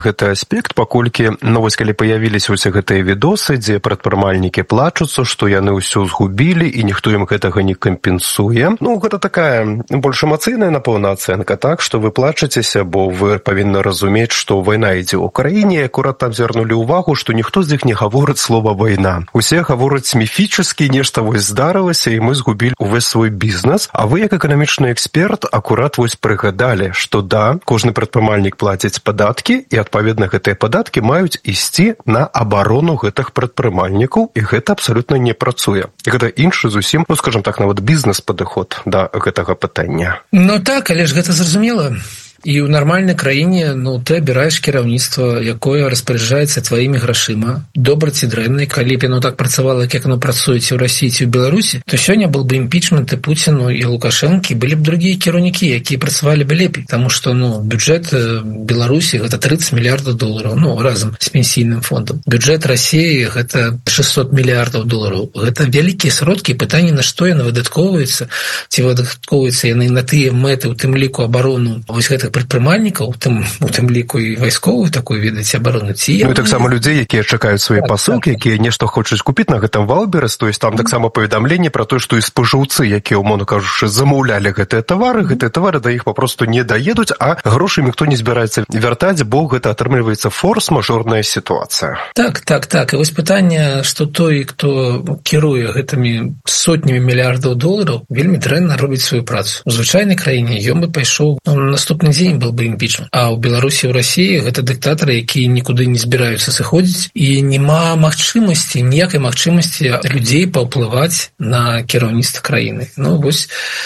гэты аспект, паколькі, вось калі паявіліся ўсе гэтыя відосы, дзе прадпрымальнікі плачуцца, што яны ўсё згубілі і ніхто ім гэтага не кампенсуе. Гэта такая больш эмацыйная, напэўна, ацэнка, так, што вы плачацеся, бо вы павінны разумець, што вайна ідзе ў краіне, акурат там звярнулі ўвагу, што ніхто з іх не гаворыць слова «вайна». Усе гавораць міфічна, нешта вось здарылася, і мы згубілі увесь свой бізнес. А вы, як эканамічны эксперт, акурат вось прыгадалі, што да, кожны прадпрымальнік плаціць падаткі, і адпаведна гэтыя падаткі маюць ісці на абарону гэтых прадпрымальнікаў, і гэта абсалютна не працуе. І гэта іншы зусім, скажам так, нават бізнес-падыход да гэтага пытання. Так, але ж гэта зразумела. І ў нармальнай краіне, ты абіраеш кіраўніцтва, якое распараджаецца тваімі грашыма, добра ці дрэнна, калі б яно так працавала, як яно працуе ці ў Расіі, ці ў Беларусі, то сёння был бы імпічмент і Пуціну, і Лукашэнкі, былі б другія кіраўнікі, якія працавалі бы лепей, таму што, бюджэт Беларусі гэта 30 мільярдаў долараў, разам з пенсійным фондам. Бюджэт Расіі гэта 600 мільярдаў долараў. Гэта вялікія сродкі, пытанне, на што яны выдаткоўваюцца, ці выдаткоўваюцца яны на тыя мэты, у тым ліку абарону вось гэтых прадпрымальнікаў, у тым ліку і вайсковую такую, ведаць, абарону. І таксама людзей, якія чакаюць свае пасылкі, якія нешта хочуць купіць на гэтым Валберас, то есть там таксама паведамленне пра тое, што і спажыўцы, якія, умоўна кажучы, замаўлялі гэтыя тавары да іх папросту не даедуць, а грошы ніхто не збіраецца вяртаць, бо гэта атрымліваецца форс-мажорная сітуацыя. Так. І вось пытанне, што той, хто кіруе гэтымі сотнямі мільярдаў долараў, вельмі дрэнна робіць сваю працу. У звычайнай краіне ён бы пайшоў наступны дзень был бы імпічмент. А ў Беларусі, ў Расіі гэта дыктатары, якія нікуды не збіраюцца сыходзіць, і няма ніякай магчымасці людзей паўплываць на кіраўніцтва краіны. Вось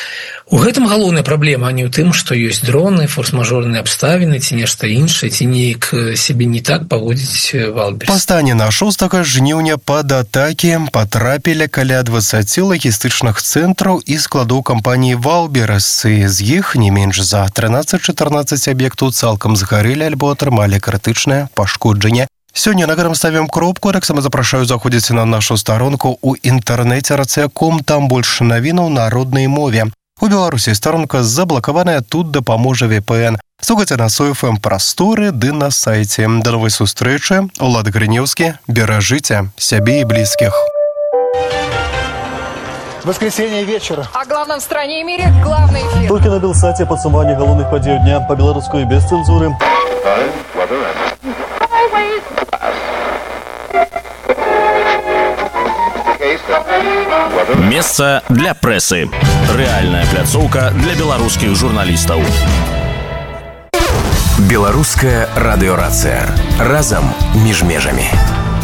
у гэтым галоўная праблема, а не ў тым, што ёсць дроны, форс-мажорныя абставіны, ці нешта іншае, ці неяк сябе не так паводзіць Валберас. Па стане на 6 жніўня пад атакі патрапілі каля 20 лагістычных цэнтраў і складоў кампаніі Валберас, і з іх не менш за 13-14 аб'ектаў цалкам згарэлі альбо атрымалі крытычнае пашкоджанне. Сёння на гэтым ставім кропку, таксама запрашаю заходзіць на нашу старонку ў інтэрнэце rca.com, там больш навінаў на роднай мове. У Беларусі старонка заблакаваная, тут дапаможа VPN. Слухайце на СОФМ прасторы ды на сайце. До новай сустрэчы. Улад Грынеўскі. Беражыце сябе і блізкіх. Воскресенье вечера. О главном в стране и мире главный эфир. Только на Белсате подсумование головных подей дня по-белорусски без цензуры. Месца для прэсы. Рэальная пляцоўка для беларускіх журналістаў. Беларуская радыёрацыя. Разам між межамі.